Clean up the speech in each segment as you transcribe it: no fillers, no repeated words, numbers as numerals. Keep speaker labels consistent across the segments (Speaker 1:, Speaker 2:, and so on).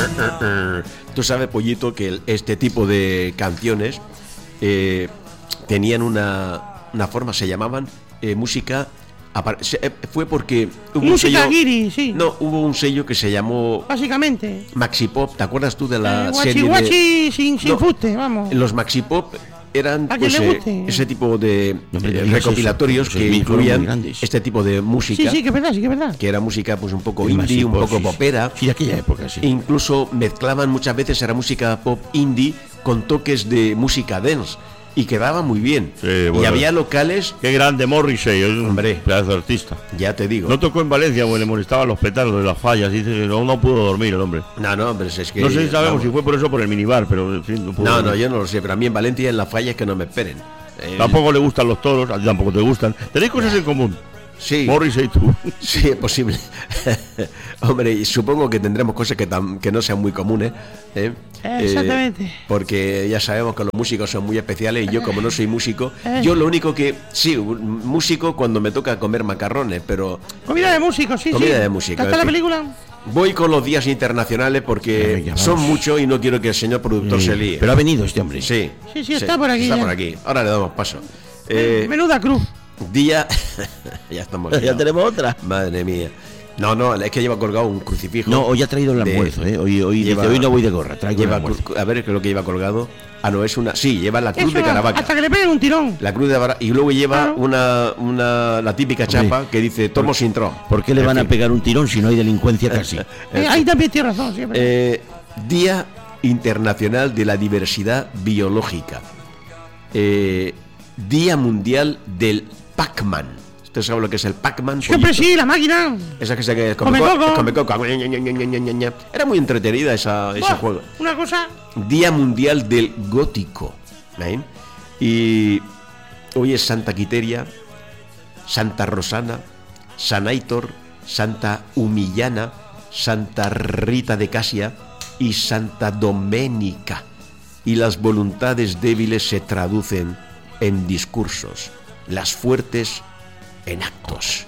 Speaker 1: Tú sabes, Pollito, que este tipo de canciones tenían una forma, se llamaban música. Fue porque hubo
Speaker 2: música
Speaker 1: un sello,
Speaker 2: guiri, sí.
Speaker 1: No, hubo un sello que se llamó
Speaker 2: básicamente
Speaker 1: Maxi Pop. ¿Te acuerdas tú de la serie
Speaker 2: guachi sin fuste, vamos?
Speaker 1: Los Maxi Pop eran pues, ese tipo de recopilatorios que incluían este tipo de música.
Speaker 2: Sí, que es verdad, sí, que es verdad.
Speaker 1: Que era música pues un poco indie, un poco popera.
Speaker 3: Sí, de aquella época, sí.
Speaker 1: Incluso mezclaban muchas veces, era música pop indie con toques de música dance. Y quedaba muy bien.
Speaker 3: Sí, bueno.
Speaker 1: Y había locales.
Speaker 3: Qué grande Morrissey, es un
Speaker 1: hombre,
Speaker 3: pedazo de artista.
Speaker 1: Ya te digo.
Speaker 3: No tocó en Valencia porque le molestaban los petardos de las fallas. Dice que no pudo dormir el hombre.
Speaker 1: No, pero es que.
Speaker 3: No sé si sabemos si fue por eso o por el minibar, pero en fin, no pudo dormir.
Speaker 1: Yo no lo sé. Pero a mí en Valencia, en las fallas, que no me esperen.
Speaker 3: Tampoco le gustan los toros, a ti tampoco te gustan. Tenéis cosas en común.
Speaker 1: Sí.
Speaker 3: Morrissey y tú.
Speaker 1: Sí, es posible. Hombre, y supongo que tendremos cosas que no sean muy comunes.
Speaker 2: Exactamente.
Speaker 1: Porque ya sabemos que los músicos son muy especiales y yo, como no soy músico, yo lo único que. Sí, músico cuando me toca comer macarrones, pero.
Speaker 2: Comida de músicos, sí.
Speaker 1: Comida de músicos.
Speaker 2: ¿Hasta la película?
Speaker 1: Voy con los días internacionales porque son muchos y no quiero que el señor productor se líe.
Speaker 3: Pero ha venido este hombre.
Speaker 1: Sí,
Speaker 2: está por aquí.
Speaker 1: Está por aquí. Ahora le damos paso.
Speaker 2: Menuda cruz.
Speaker 1: Día. Ya estamos.
Speaker 3: Ya tenemos otra.
Speaker 1: Madre mía. No, es que lleva colgado un crucifijo.
Speaker 3: No, hoy ha traído el almuerzo, Hoy no voy de gorra, traigo el almuerzo.
Speaker 1: A ver, ¿qué es lo que lleva colgado? No es una. Sí, lleva la cruz de Caravaca.
Speaker 2: Hasta que le peguen un tirón.
Speaker 1: La cruz de Caravaca. Y luego lleva la típica chapa que dice tomo sin tron.
Speaker 3: ¿Por qué le van a pegar un tirón si no hay delincuencia casi?
Speaker 2: Ahí también tiene razón, siempre.
Speaker 1: Día Internacional de la Diversidad Biológica. Día Mundial del Pac-Man. ¿Usted sabe lo que es el Pac-Man?
Speaker 2: Siempre sí, la máquina.
Speaker 1: Esa que se come coco. Era muy entretenida ese juego.
Speaker 2: Una cosa.
Speaker 1: Día Mundial del Gótico. Y hoy es Santa Quiteria, Santa Rosana, San Aitor, Santa Humillana, Santa Rita de Casia y Santa Doménica. Y las voluntades débiles se traducen en discursos, las fuertes en actos.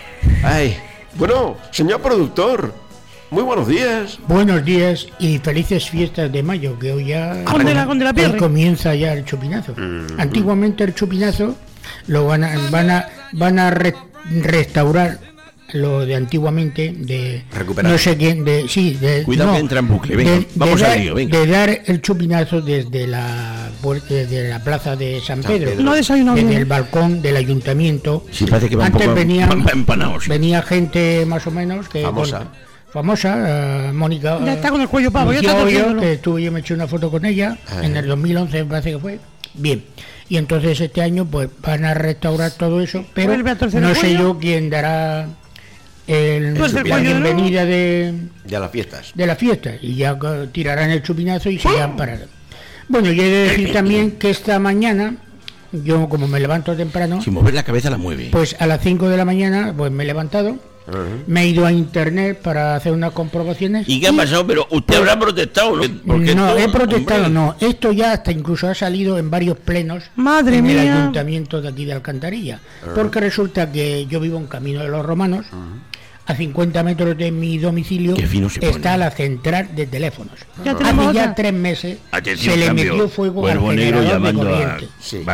Speaker 1: Bueno, señor productor, muy buenos días.
Speaker 4: Buenos días y felices fiestas de mayo, que hoy ya
Speaker 2: hoy
Speaker 4: comienza ya el chupinazo. Antiguamente el chupinazo lo van a restaurar lo de antiguamente, de
Speaker 1: recuperar.
Speaker 4: No sé quién,
Speaker 3: cuidado que entra en bucle, venga, vamos al lío, venga.
Speaker 4: De dar el chupinazo desde la plaza de San Pedro.
Speaker 2: No desayuno
Speaker 4: desde
Speaker 2: bien.
Speaker 4: el balcón del ayuntamiento.
Speaker 3: Sí, parece que va
Speaker 4: antes
Speaker 3: un poco empanado, sí.
Speaker 4: Venía gente más o menos que famosa, Mónica.
Speaker 2: Ya está con el cuello pavo,
Speaker 4: yo me eché una foto con ella en el 2011, me parece que fue. Bien. Y entonces este año pues van a restaurar todo eso, pero no sé yo quién dará la bienvenida de las fiestas y ya tirarán el chupinazo y se irán para. Bueno, yo he de decir también que esta mañana yo, como me levanto temprano,
Speaker 3: sin mover la cabeza la mueve,
Speaker 4: pues a las 5 de la mañana pues me he levantado, me he ido a internet para hacer unas comprobaciones.
Speaker 3: ¿Y qué ha pasado? Pero usted habrá protestado, ¿no?
Speaker 4: No, he protestado, hombre. No, esto ya hasta incluso ha salido en varios plenos
Speaker 2: en el
Speaker 4: ayuntamiento de aquí de Alcantarilla, porque resulta que yo vivo en Camino de los Romanos. A 50 metros de mi domicilio está la central de teléfonos. Hace ya 3 meses se le metió fuego al generador de corriente.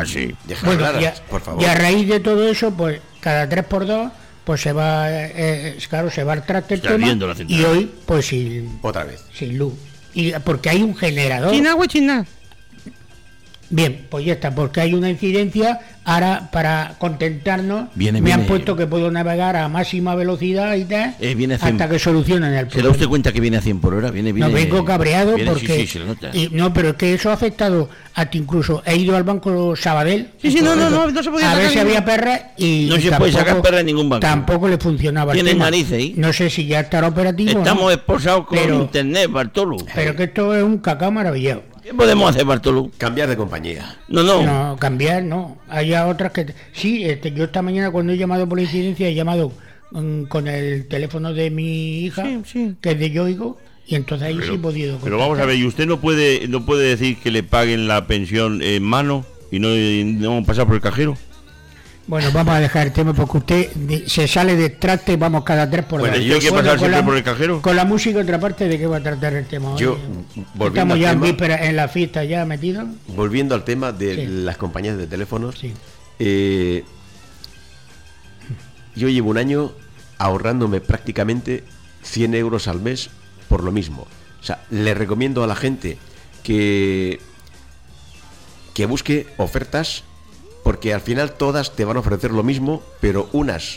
Speaker 1: Por favor.
Speaker 4: Y a raíz de todo eso, pues cada 3x2 pues se va, se va al traste el tema, y hoy pues
Speaker 1: otra vez
Speaker 4: sin luz. Y porque hay un generador.
Speaker 2: Sin agua y sin nada.
Speaker 4: Bien, pues ya está, porque hay una incidencia. Ahora, para contentarnos, me han puesto que puedo navegar a máxima velocidad y tal, hasta que solucionen el problema.
Speaker 3: ¿Se da usted cuenta que viene a 100 por hora?
Speaker 4: No, vengo cabreado porque...
Speaker 3: Sí, se le nota.
Speaker 4: No, pero es que eso ha afectado hasta incluso... He ido al banco Sabadell...
Speaker 2: No se podía
Speaker 4: a ver si había perra y...
Speaker 3: No se puede sacar perra en ningún banco.
Speaker 4: Tampoco le funcionaba.
Speaker 3: Tienen narices ahí.
Speaker 4: No sé si ya estará operativo.
Speaker 3: Estamos esposados con internet, Bartolo.
Speaker 4: Pero que esto es un cacao maravillado.
Speaker 3: ¿Qué podemos hacer, Bartolo?
Speaker 1: Cambiar de compañía.
Speaker 4: No, cambiar no. Hay otras que... Sí, yo esta mañana cuando he llamado por la incidencia he llamado con el teléfono de mi hija, que es de Yoigo, y entonces ahí sí he podido contactar.
Speaker 3: Pero vamos a ver, ¿y usted no puede decir que le paguen la pensión en mano y no pasar por el cajero?
Speaker 4: Bueno, vamos a dejar el tema porque usted se sale de traste y vamos cada 3 por 2.
Speaker 3: Bueno, ¿y hay que pasar siempre por el cajero?
Speaker 4: Con la música, otra parte, ¿de qué va a tratar el tema hoy?
Speaker 1: Yo,
Speaker 4: Estamos ya en víspera, en la fiesta ya metidos.
Speaker 1: Volviendo al tema de las compañías de teléfonos,
Speaker 4: Sí.
Speaker 1: Yo llevo un año ahorrándome prácticamente 100 euros al mes por lo mismo. O sea, le recomiendo a la gente que busque ofertas, porque al final todas te van a ofrecer lo mismo, pero unas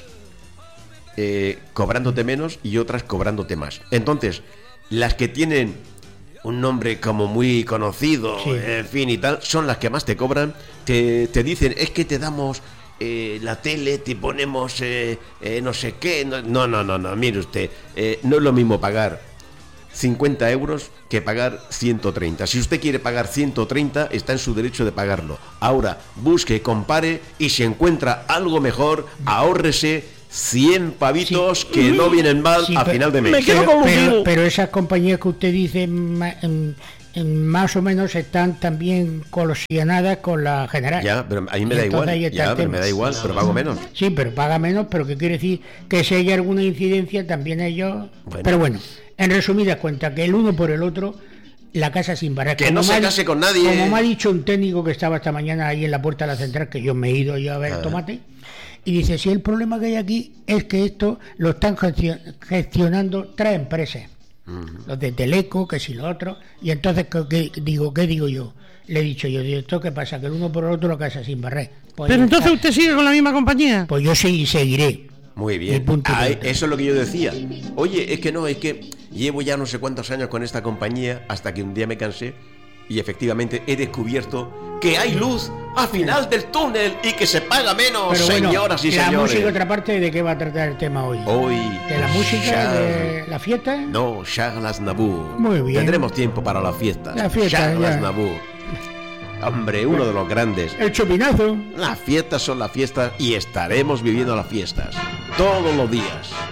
Speaker 1: cobrándote menos y otras cobrándote más. Entonces, las que tienen un nombre como muy conocido,
Speaker 4: Sí.
Speaker 1: en fin y tal, son las que más te cobran. Te dicen, es que te damos la tele, te ponemos no sé qué. No, mire usted, no es lo mismo pagar 50 euros que pagar 130. Si usted quiere pagar 130, está en su derecho de pagarlo. Ahora, busque, compare y si encuentra algo mejor, ahórrese 100 pavitos que no vienen mal a final de mes.
Speaker 4: Pero esas compañías que usted dice más o menos están también colisionadas con la general.
Speaker 1: Ya, pero a mí me
Speaker 4: Y
Speaker 1: da igual.
Speaker 4: entonces ahí está
Speaker 1: Ya,
Speaker 4: el
Speaker 1: pero
Speaker 4: tema.
Speaker 1: me da igual, pero pago menos.
Speaker 4: Sí, pero paga menos, pero que quiere decir que si hay alguna incidencia también ellos...
Speaker 1: Bueno.
Speaker 4: Pero bueno, en resumidas cuentas, que el uno por el otro, la casa sin barrer.
Speaker 1: Que no se case con nadie.
Speaker 4: Como me ha dicho un técnico que estaba esta mañana ahí en la puerta de la central, que yo me he ido yo a ver el tomate, y dice, si el problema que hay aquí es que esto lo están gestionando 3 empresas. Los de Teleco, que si lo otro, y entonces ¿qué digo yo? Le he dicho yo, ¿esto qué pasa? Que el uno por el otro la casa sin barrer. Pues
Speaker 2: Pero entonces usted sigue con la misma compañía.
Speaker 4: pues yo sí seguiré.
Speaker 1: Muy
Speaker 4: Y
Speaker 1: bien.
Speaker 4: punto y
Speaker 1: Ah,
Speaker 4: pelota.
Speaker 1: eso es lo que yo decía. Oye, es que llevo ya no sé cuántos años con esta compañía hasta que un día me cansé y efectivamente he descubierto que hay luz al final del túnel y que se paga menos,
Speaker 4: Pero bueno,
Speaker 1: señoras y
Speaker 4: la
Speaker 1: señores.
Speaker 4: música, otra parte, ¿de qué va a tratar el tema hoy?
Speaker 1: Hoy
Speaker 4: ¿De la música, de la fiesta?
Speaker 1: No, Charles Aznavour.
Speaker 4: Muy bien.
Speaker 1: Tendremos tiempo para la fiesta.
Speaker 4: La fiesta,
Speaker 1: Charles
Speaker 4: ya.
Speaker 1: Aznavour. Hombre, uno de los grandes.
Speaker 4: El chupinazo.
Speaker 1: Las fiestas son las fiestas y estaremos viviendo las fiestas todos los días.